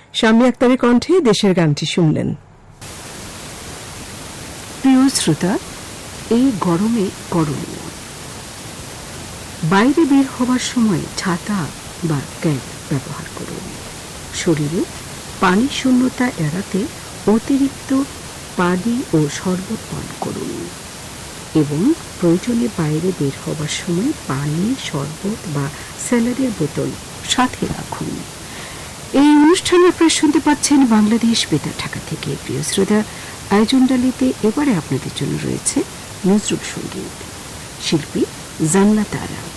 শাম্মী আক্তারের কণ্ঠে দেশের গানটি শুনলেন। প্রিয় শ্রোতা, এই গরমে করণীয়, বাইরে বের হবার সময় ছাতা বা ক্যাপ ব্যবহার করুন। শরীরে পানি শূন্যতা এড়াতে অতিরিক্ত পানি ও শরবত পান করুন এবং প্রয়োজনে বাইরে বের হবার সময় পানি, শরবত বা স্যালাডের বোতল সাথে রাখুন। এই অনুষ্ঠানে আপনারা শুনতে পাচ্ছেন বাংলাদেশ বেতার ঢাকা থেকে। প্রিয় শ্রোতা, আয়োজনডালিতে এবারে আপনাদের জন্য রয়েছে নজরুল সঙ্গীত, শিল্পী জান্নাত আরা।